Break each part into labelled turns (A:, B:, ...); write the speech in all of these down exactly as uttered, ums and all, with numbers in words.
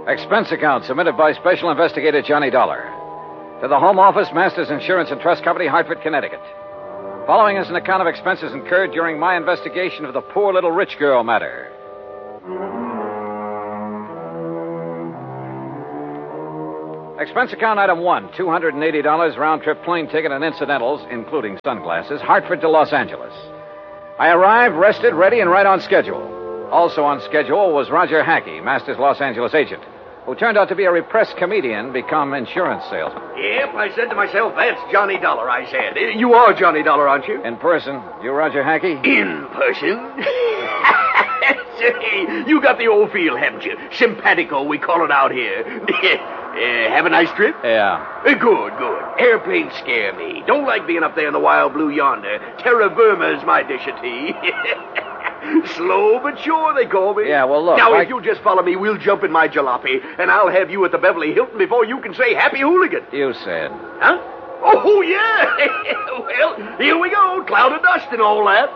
A: Expense account submitted by Special Investigator Johnny Dollar. To the Home Office, Masters Insurance and Trust Company, Hartford, Connecticut. Following is an account of expenses incurred during my investigation of the poor little rich girl matter. Expense account item one, two hundred eighty dollars round-trip plane ticket and incidentals, including sunglasses, Hartford to Los Angeles. I arrived, rested, ready, and right on schedule. Also on schedule was Roger Hackey, Masters Los Angeles agent, who turned out to be a repressed comedian become insurance salesman.
B: Yep, I said to myself, that's Johnny Dollar, I said. You are Johnny Dollar, aren't you?
A: In person. You Roger Hackey?
B: In person? Say, you got the old feel, haven't you? Simpatico, we call it out here. uh, have a nice trip?
A: Yeah.
B: Uh, good, good. Airplanes scare me. Don't like being up there in the wild blue yonder. Terra firma's my dish of tea. Slow but sure, they call me.
A: Yeah, well, look.
B: Now,
A: I...
B: if you'll just follow me, we'll jump in my jalopy, and I'll have you at the Beverly Hilton before you can say happy hooligan.
A: You said.
B: Huh? Oh, yeah. Well, here we go. Cloud of dust and all that.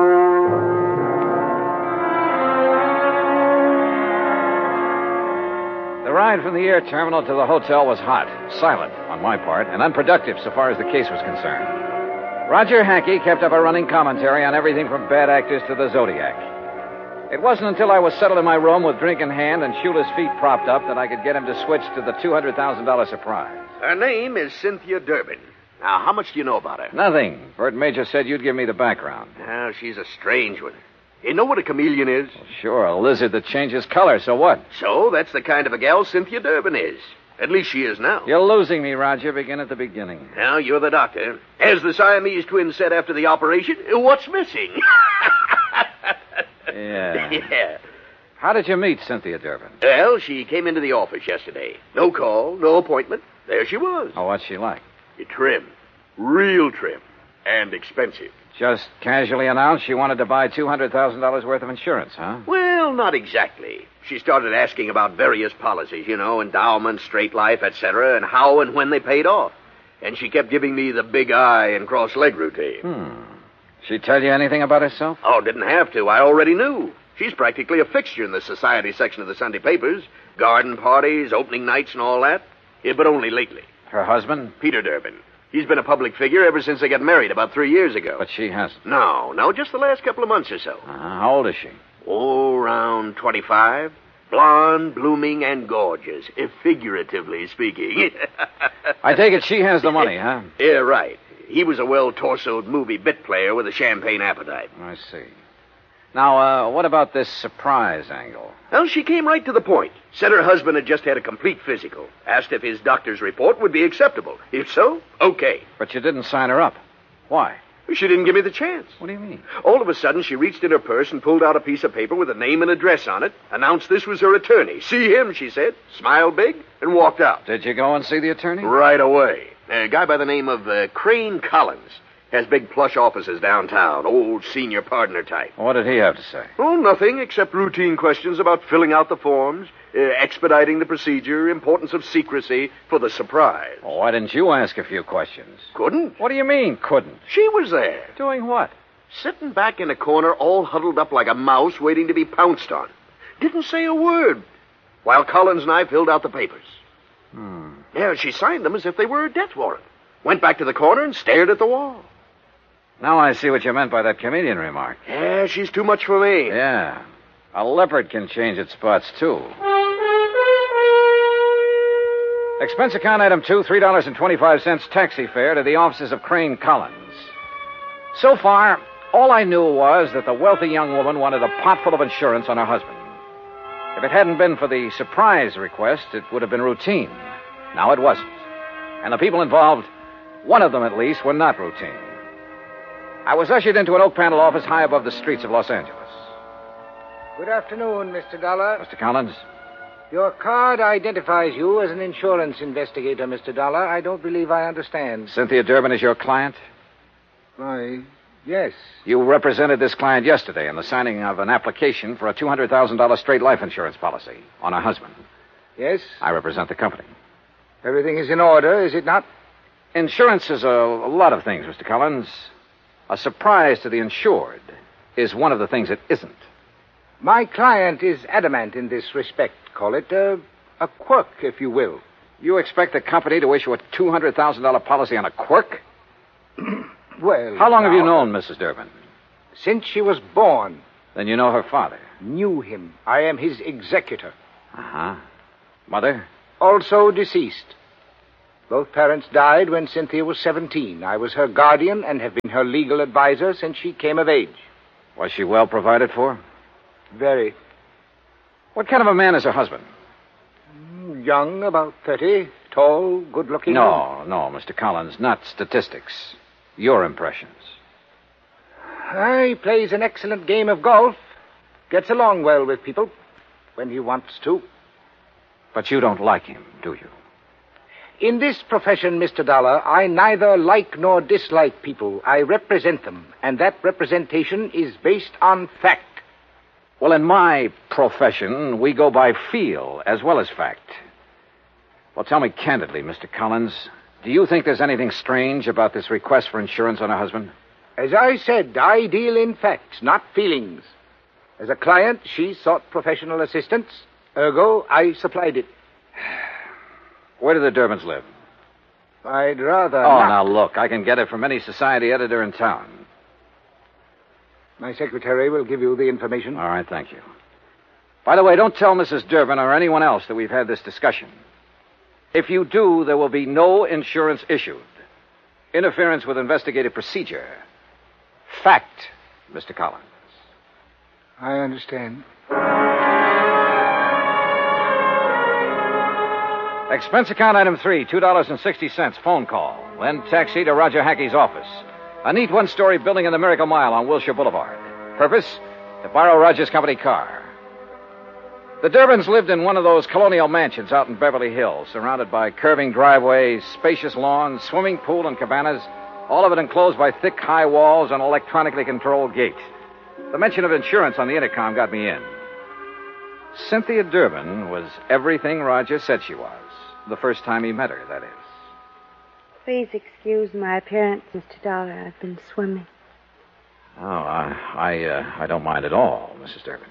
A: The ride from the air terminal to the hotel was hot, silent on my part, and unproductive so far as the case was concerned. Roger Hackey kept up a running commentary on everything from bad actors to the Zodiac. It wasn't until I was settled in my room with drink in hand and Shula's feet propped up that I could get him to switch to the two hundred thousand dollars surprise.
B: Her name is Cynthia Durbin. Now, how much do you know about her?
A: Nothing. Bert Major said you'd give me the background.
B: Now, she's a strange one. You know what a chameleon is?
A: Well, sure, a lizard that changes color, so what?
B: So, that's the kind of a gal Cynthia Durbin is. At least she is now.
A: You're losing me, Roger. Begin at the beginning.
B: Now, you're the doctor. As the Siamese twins said after the operation, what's missing?
A: Yeah.
B: Yeah.
A: How did you meet Cynthia Durbin?
B: Well, she came into the office yesterday. No call, no appointment. There she was.
A: Oh, what's she like?
B: Trim. Real trim. And expensive.
A: Just casually announced she wanted to buy two hundred thousand dollars worth of insurance, huh?
B: Well, not exactly. She started asking about various policies, you know, endowment, straight life, et cetera, and how and when they paid off. And she kept giving me the big eye and cross-leg routine.
A: Hmm. She tell you anything about herself?
B: Oh, didn't have to. I already knew. She's practically a fixture in the society section of the Sunday papers. Garden parties, opening nights, and all that. Yeah, but only lately.
A: Her husband?
B: Peter Durbin. He's been a public figure ever since they got married about three years ago.
A: But she hasn't.
B: No, no, just the last couple of months or so.
A: Uh, how old is she?
B: Oh, around twenty-five. Blonde, blooming, and gorgeous, if figuratively speaking.
A: I take it she has the money, huh?
B: Yeah, right. He was a well-torsoed movie bit player with a champagne appetite.
A: I see. Now, uh, what about this surprise angle?
B: Well, she came right to the point. Said her husband had just had a complete physical. Asked if his doctor's report would be acceptable. If so, okay.
A: But you didn't sign her up. Why?
B: She didn't give me the chance.
A: What do you mean?
B: All of a sudden, she reached in her purse and pulled out a piece of paper with a name and address on it, announced this was her attorney. See him, she said, smiled big, and walked out.
A: Did you go and see the attorney?
B: Right away. A guy by the name of uh, Crane Collins. Has big plush offices downtown, old senior partner type.
A: What did he have to say?
B: Oh, nothing except routine questions about filling out the forms, uh, expediting the procedure, importance of secrecy for the surprise.
A: Well, why didn't you ask a few questions?
B: Couldn't?
A: What do you mean, couldn't?
B: She was there.
A: Doing what?
B: Sitting back in a corner, all huddled up like a mouse waiting to be pounced on. Didn't say a word, while Collins and I filled out the papers.
A: Hmm.
B: Yeah, she signed them as if they were a death warrant. Went back to the corner and stared at the wall.
A: Now I see what you meant by that comedian remark.
B: Yeah, she's too much for me.
A: Yeah. A leopard can change its spots, too. Expense account item two, three dollars and twenty-five cents taxi fare to the offices of Crane Collins. So far, all I knew was that the wealthy young woman wanted a pot full of insurance on her husband. If it hadn't been for the surprise request, it would have been routine. Now it wasn't. And the people involved, one of them at least, were not routine. I was ushered into an oak panel office high above the streets of Los Angeles.
C: Good afternoon, Mister Dollar.
A: Mister Collins?
C: Your card identifies you as an insurance investigator, Mister Dollar. I don't believe I understand.
A: Cynthia Durbin is your client?
C: Why, yes.
A: You represented this client yesterday in the signing of an application for a two hundred thousand dollars straight life insurance policy on her husband.
C: Yes?
A: I represent the company.
C: Everything is in order, is it not?
A: Insurance is a, a lot of things, Mister Collins. A surprise to the insured is one of the things it isn't.
C: My client is adamant in this respect, call it. Uh, A quirk, if you will.
A: You expect the company to issue a two hundred thousand dollars policy on a quirk?
C: Well,
A: How long
C: now,
A: have you known Missus Durbin?
C: Since she was born.
A: Then you know her father.
C: Knew him. I am his executor.
A: Uh-huh. Mother?
C: Also deceased. Both parents died when Cynthia was seventeen. I was her guardian and have been her legal advisor since she came of age.
A: Was she well provided for?
C: Very.
A: What kind of a man is her husband?
C: Young, about thirty. Tall, good-looking.
A: No, no, Mister Collins, not statistics. Your impressions.
C: Uh, he plays an excellent game of golf. Gets along well with people. When he wants to.
A: But you don't like him, do you?
C: In this profession, Mister Dollar, I neither like nor dislike people. I represent them, and that representation is based on fact.
A: Well, in my profession, we go by feel as well as fact. Well, tell me candidly, Mister Collins, do you think there's anything strange about this request for insurance on her husband?
C: As I said, I deal in facts, not feelings. As a client, she sought professional assistance. Ergo, I supplied it.
A: Where do the Durbins live?
C: I'd rather
A: Oh,
C: not.
A: now look, I can get it from any society editor in town.
C: My secretary will give you the information.
A: All right, thank you. By the way, don't tell Missus Durbin or anyone else that we've had this discussion. If you do, there will be no insurance issued. Interference with investigative procedure. Fact, Mister Collins.
C: I understand.
A: Expense account item three, two dollars and sixty cents, phone call. Then taxi to Roger Hackey's office. A neat one-story building in the Miracle Mile on Wilshire Boulevard. Purpose? To borrow Roger's company car. The Durbins lived in one of those colonial mansions out in Beverly Hills, surrounded by curving driveways, spacious lawns, swimming pool, and cabanas, all of it enclosed by thick, high walls and electronically controlled gates. The mention of insurance on the intercom got me in. Cynthia Durbin was everything Roger said she was. The first time he met her, that is.
D: Please excuse my appearance, Mister Dollar. I've been swimming.
A: Oh, I I, uh, I don't mind at all, Missus Durbin.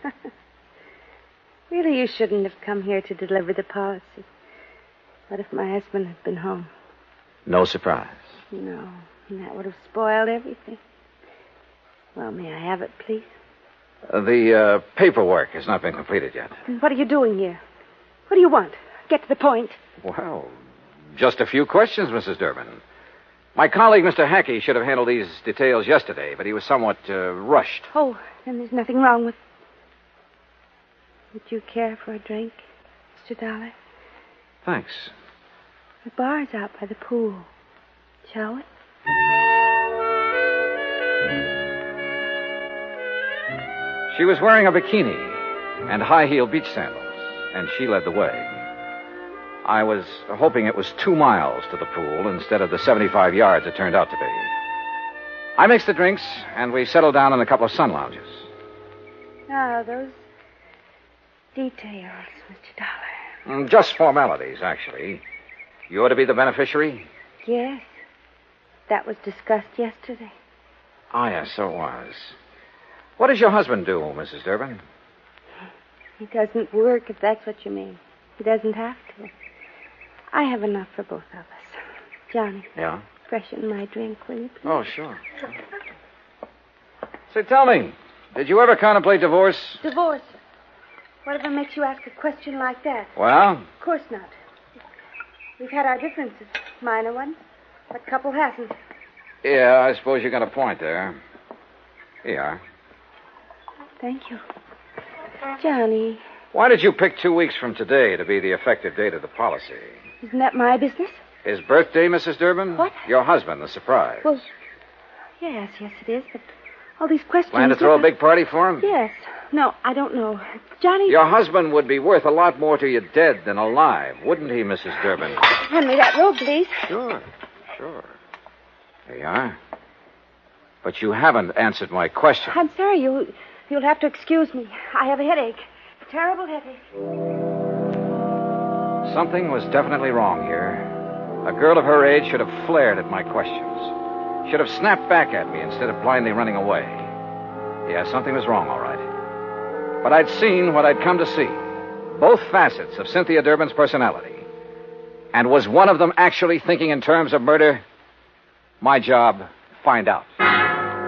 D: Really, you shouldn't have come here to deliver the policy. What if my husband had been home?
A: No surprise.
D: No, and that would have spoiled everything. Well, may I have it, please?
A: Uh, the uh, paperwork has not been completed yet.
D: Then what are you doing here? What do you want? Get to the point.
A: Well, just a few questions, Missus Durbin. My colleague, Mister Hackey, should have handled these details yesterday, but he was somewhat uh, rushed.
D: Oh, then there's nothing wrong with... Would you care for a drink, Mister Dollar?
A: Thanks.
D: The bar's out by the pool. Shall we?
A: She was wearing a bikini and high-heeled beach sandals, and she led the way. I was hoping it was two miles to the pool instead of the seventy-five yards it turned out to be. I mixed the drinks, and we settled down in a couple of sun lounges.
D: Now, those details, Mister Dollar.
A: Mm, Just formalities, actually. You ought to be the beneficiary?
D: Yes. That was discussed yesterday.
A: Ah, yes, so it was. What does your husband do, Missus Durbin?
D: He doesn't work, if that's what you mean. He doesn't have to. I have enough for both of us. Johnny.
A: Yeah?
D: Freshen my drink, will you, please?
A: Oh, sure. Say, tell me, did you ever contemplate divorce?
D: Divorce. Whatever makes you ask a question like that?
A: Well?
D: Of course not. We've had our differences, minor ones. What couple hasn't?
A: Yeah, I suppose you got a point there. Here you are.
D: Thank you. Johnny,
A: Why did you pick two weeks from today to be the effective date of the policy?
D: isn't that my business?
A: His birthday, Missus Durbin?
D: What?
A: Your husband, the surprise.
D: Well, yes, yes, it is, but all these questions...
A: Plan to throw a big party for him?
D: Yes. No, I don't know. Johnny...
A: Your husband would be worth a lot more to you dead than alive, wouldn't he, Missus Durbin?
D: Hand me that robe, please.
A: Sure, sure. There you are. But you haven't answered my question.
D: I'm sorry, you, you'll have to excuse me. I have a headache. A terrible headache.
A: Something was definitely wrong here. A girl of her age should have flared at my questions. Should have snapped back at me instead of blindly running away. Yeah, something was wrong, all right. But I'd seen what I'd come to see. both facets of Cynthia Durbin's personality. And was one of them actually thinking in terms of murder? My job, find out.